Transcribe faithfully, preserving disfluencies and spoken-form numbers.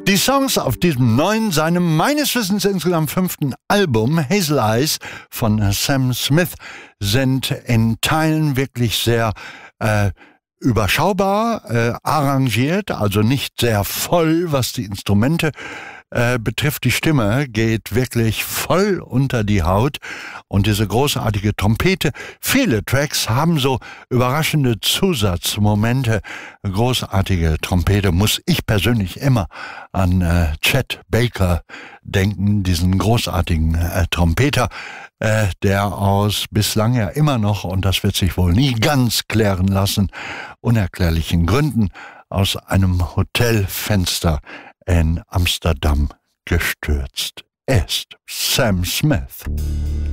Die Songs auf diesem neuen, seinem meines Wissens insgesamt fünften Album Hazel Eyes von Sam Smith sind in Teilen wirklich sehr äh, überschaubar äh, arrangiert, also nicht sehr voll, was die Instrumente äh, betrifft. Die Stimme geht wirklich voll unter die Haut und diese großartige Trompete. Viele Tracks haben so überraschende Zusatzmomente. Großartige Trompete, muss ich persönlich immer an äh, Chet Baker denken, diesen großartigen äh, Trompeter, äh, der aus bislang ja immer noch, und das wird sich wohl nie ganz klären lassen, unerklärlichen Gründen aus einem Hotelfenster in Amsterdam gestürzt ist. Sam Smith.